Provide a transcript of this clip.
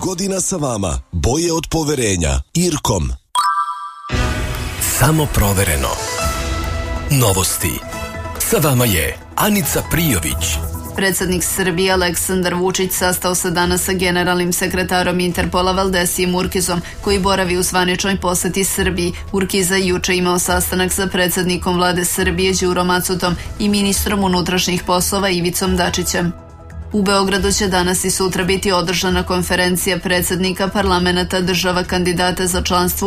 godina sa vama, bolje od poverenja. IRCOM. Samo provereno. Novosti. Sa vama je Anica Prijović. Predsjednik Srbije Aleksandar Vučić sastao se danas sa generalnim sekretarom Interpola Valdesijem Urkizom, koji boravi u zvaničnoj poseti Srbiji. Urkiza je juče imao sastanak sa predsjednikom vlade Srbije Đurom Macutom i ministrom unutrašnjih poslova Ivicom Dačićem. U Beogradu će danas i sutra biti održana konferencija predsjednika parlamenata država kandidata za članstvo